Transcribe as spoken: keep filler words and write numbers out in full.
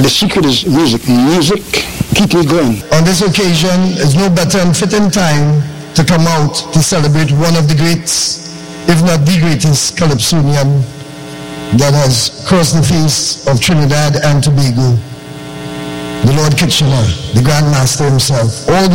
The secret is music. Music keep me going. On this occasion, is no better and fitting time to come out to celebrate one of the greats, if not the greatest calypsonian that has crossed the face of Trinidad and Tobago, the Lord Kitchener, the Grand Master himself. All